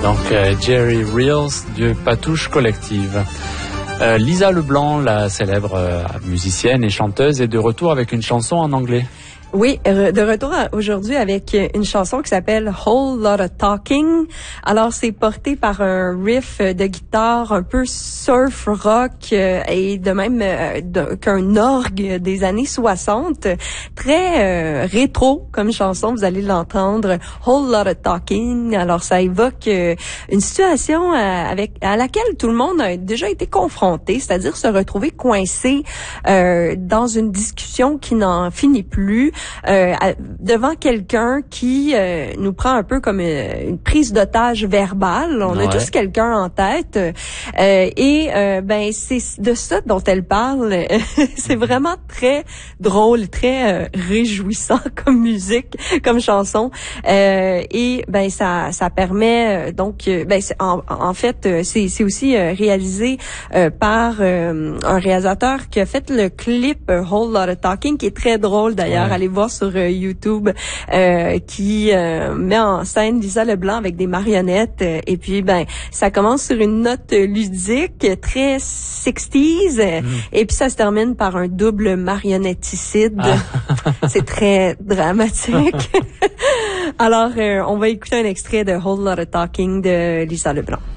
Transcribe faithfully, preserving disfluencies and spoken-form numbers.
Donc euh, Jerry Reels du Patouche Collective. Euh, Lisa Leblanc, la célèbre euh, musicienne et chanteuse, est de retour avec une chanson en anglais. Oui, de retour aujourd'hui avec une chanson qui s'appelle Whole Lot of Talking. Alors, c'est porté par un riff de guitare un peu surf rock euh, et de même euh, de, qu'un orgue des années soixante. Très euh, rétro comme chanson, vous allez l'entendre. Whole Lot of Talking. Alors, ça évoque euh, une situation euh, avec à laquelle tout le monde a déjà été confronté, c'est-à-dire se retrouver coincé euh, dans une discussion qui n'en finit plus. Euh, à, devant quelqu'un qui euh, nous prend un peu comme une, une prise d'otage verbale. On ouais. a tous quelqu'un en tête. Euh, et euh, ben c'est de ça dont elle parle. C'est vraiment très drôle, très euh, réjouissant comme musique, comme chanson. Euh, et ben ça ça permet euh, donc ben en, en fait c'est c'est aussi euh, réalisé euh, par euh, un réalisateur qui a fait le clip euh, Whole Lot of Talking, qui est très drôle d'ailleurs. Ouais. Allez voir sur euh, YouTube, euh, qui euh, met en scène Lisa Leblanc avec des marionnettes. Euh, et puis, ben, ça commence sur une note ludique, très sixties, mm. et puis ça se termine par un double marionnetticide. Ah. C'est très dramatique. Alors, euh, on va écouter un extrait de Whole Lot of Talking de Lisa Leblanc.